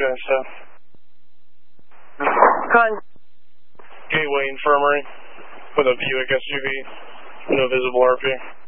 doing stuff. Go ahead. Gateway Infirmary with a Buick SUV, no visible RP.